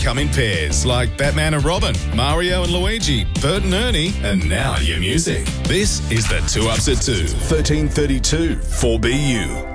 come in pairs, like Batman and Robin, Mario and Luigi, Bert and Ernie, and now your music. This is the 2 Ups at 2, 1332 4BU.